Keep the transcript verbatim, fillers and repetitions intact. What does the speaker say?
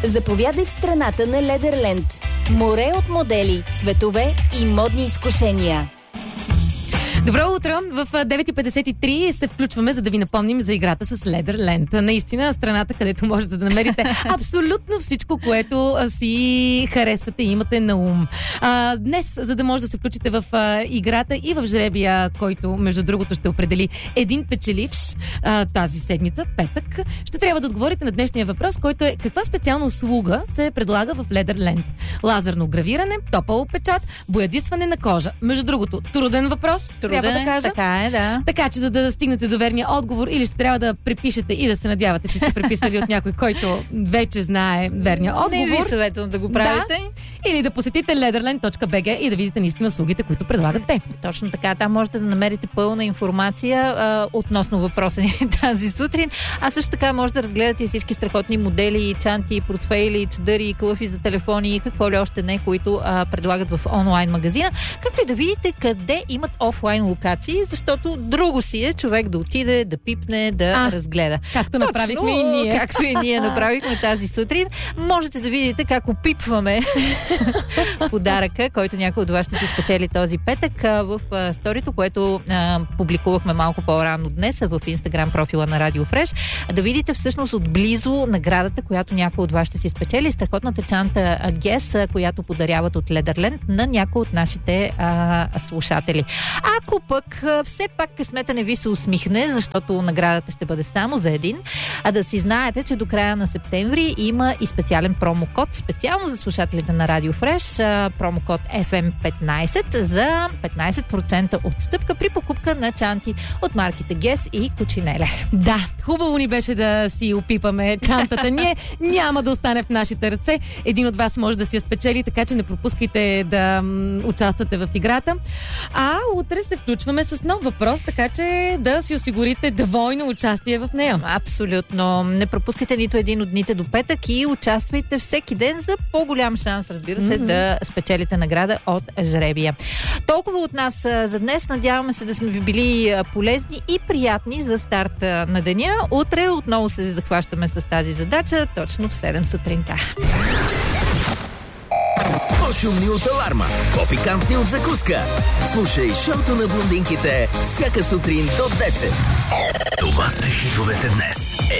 Заповядай в страната на Ледерленд. Море от модели, цветове и модни изкушения. Добро утро! В девет и петдесет и три се включваме, за да ви напомним за играта с Ледерленд. Наистина страната, където можете да намерите абсолютно всичко, което си харесвате и имате на ум. А, днес, за да може да се включите в а, играта и в жребия, който, между другото, ще определи един печеливш а, тази седмица, петък, ще трябва да отговорите на днешния въпрос, който е: каква специална услуга се предлага в Ледерленд? Лазерно гравиране, топъл печат, боядисване на кожа. Между другото, труден въпрос. Труден, трябва да кажа. Така е, да. Така че, за да стигнете до верния отговор, или ще трябва да препишете и да се надявате, че сте преписали от някой, който вече знае верния отговор. Не ви съветвам да го правите. Да. Или да посетите ледерленд точка би джи и да видите наистина услугите, които предлагат те. Точно така. Там можете да намерите пълна информация а, относно въпроса ни тази сутрин. А също така може да разгледате и всички страхотни модели, чанти, портфейли, чадъри, клъфи за телефони и какво ли още не, които а, предлагат в онлайн магазина. Както и да видите къде имат офлайн локации, защото друго си е човек да отиде, да пипне, да а, разгледа. Както Точно, направихме и ние. Както и ние направихме тази сутрин. Можете да видите как опипваме подаръка, който някой от вас ще се спечели този петък в сторито, което а, публикувахме малко по-рано днес в Инстаграм профила на Радио Фреш. Да видите всъщност отблизо наградата, която някой от вас ще си спечели, страхотната чанта Гес, която подаряват от Ледерленд на някой от нашите а, слушатели. Ако пък все пак късмета не ви се усмихне, защото наградата ще бъде само за един, а да си знаете, че до края на септември има и специален промокод, специално за слушателите на Радио Фреш, промокод еф ем петнайсет за петнайсет процента отстъпка при покупка на чанти от марките Гес и Кучинеле. Да, хубаво ни беше да си опипаме чантата. Ние няма да остане в нашите ръце. Един от вас може да си я спечели, така че не пропускайте да м, участвате в играта. А утре се включваме с нов въпрос, така че да си осигурите двойно участие в нея. Абсолютно. Не пропускайте нито един от дните до петък и участвайте всеки ден за по-голям шанс, разбира се, mm-hmm. да спечелите награда от жребия. Толкова от нас за днес. Надяваме се да сме ви били полезни и приятни за старт на деня. Утре отново се захващаме с тази задача точно в седем сутринта. По-шумни от аларма, по-пикантни от закуска. Слушай шоуто на блондинките всяка сутрин до десет. Това са хитовете днес.